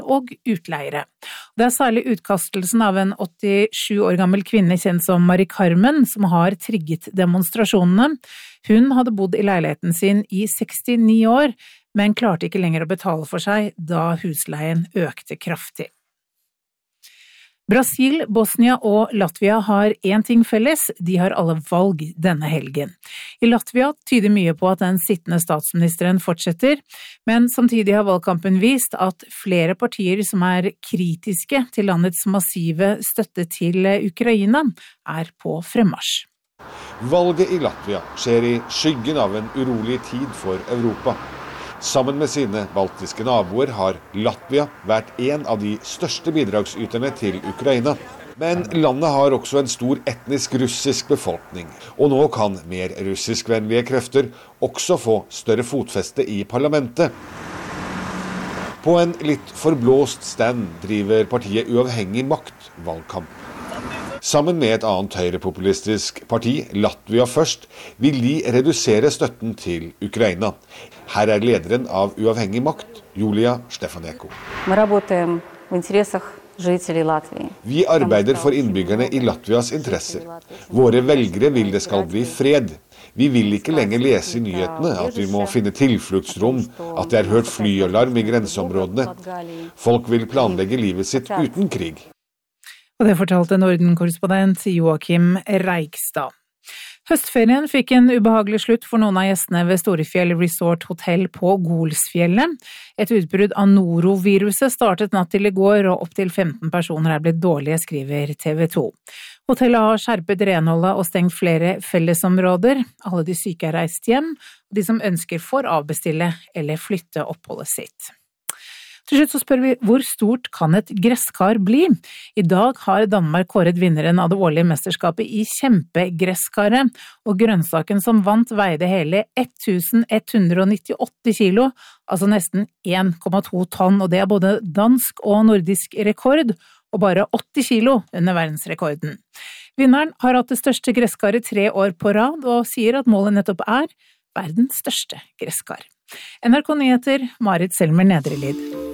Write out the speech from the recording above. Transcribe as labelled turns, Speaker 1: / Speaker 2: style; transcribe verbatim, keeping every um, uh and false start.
Speaker 1: og utleiere. Det er særlig utkastelsen av en åttisju år gammel kvinne kjent som Mari Carmen som har trigget demonstrasjonene. Hun hadde bodd i leiligheten sin i sekstini år, men klarte ikke lenger å betale for seg da husleien økte kraftig. Brasil, Bosnia og Latvia har én ting felles, de har alle valg denne helgen. I Latvia tyder mye på at den sittende statsministeren fortsetter, men samtidig har valgkampen vist at flere partier som er kritiske til landets massive støtte til Ukraina er på fremmarsj.
Speaker 2: Valget i Latvia skjer i skyggen av en urolig tid for Europa. Sammen med sine baltiske naboer har Latvia vært en av de største bidragsyterne til Ukraina. Men landet har også en stor etnisk russisk befolkning, og nå kan mer russiskvennlige krefter også få større fotfeste i parlamentet. På en litt forblåst stand driver partiet Uavhengig makt valgkamp. Sammen med et annet høyrepopulistisk parti, Latvia Først, vil de redusere støtten til Ukraina. Her er lederen av Uavhengig makt, Julia Stefanenko. Vi arbeider for innbyggerne i Latvias interesser. Våre velgere vil det skal bli fred. Vi vil ikke lenger lese i nyhetene at vi må finne tilfluktsrom, at det er hørt flyalarm i grenseområdene. Folk vil planlegge livet sitt uten krig.
Speaker 1: Og det fortalte Norden-korrespondent Joakim Reikstad. Høstferien fikk en ubehagelig slutt for noen av gjestene ved Storefjell Resort Hotel på Golsfjellet. Et utbrudd av noroviruset startet natt til i går, og opp til femten personer er blitt dårlige, skriver T V to. Hotellet har skjerpet renholdet og stengt flere fellesområder. Alle de syke er reist hjem, og de som ønsker får avbestille eller flytte oppholdet sitt. Til slutt så spør vi, hvor stort kan et gresskar bli? I dag har Danmark kåret vinneren av det årlige mesterskapet i kjempegreskare, og grønnsaken som vant veide hele ett tusen ett hundre nittiåtte kilo, altså nesten en komma to tonn, og det er både dansk og nordisk rekord, og bare åtti kilo under verdensrekorden. Vinneren har hatt det største gresskaret tre år på rad, og sier at målet nettopp er verdens største gresskar. N R K Nyheter, Marit Selmer Nedrelid.